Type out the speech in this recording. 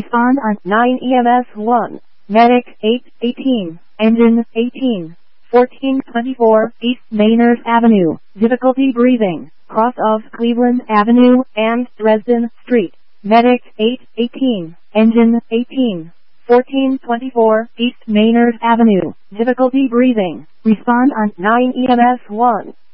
Respond on 9 EMS 1. Medic 818. Engine 18. 1424 East Maynard Avenue. Difficulty breathing. Cross of Cleveland Avenue and Dresden Street. Medic 818. Engine 18. 1424 East Maynard Avenue. Difficulty breathing. Respond on 9 EMS 1.